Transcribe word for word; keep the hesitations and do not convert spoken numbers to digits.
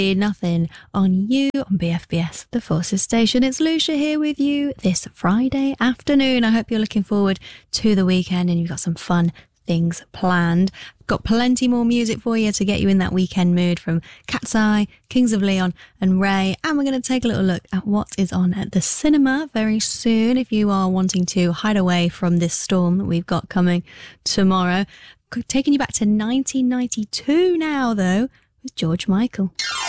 Nothing on you on B F B S, the Forces Station. It's Lucia here with you this Friday afternoon. I hope you're looking forward to the weekend and you've got some fun things planned. Got plenty more music for you to get you in that weekend mood from Cat's Eye, Kings of Leon and Ray. And we're going to take a little look at what is on at the cinema very soon if you are wanting to hide away from this storm that we've got coming tomorrow. Taking you back to nineteen ninety-two now though with George Michael.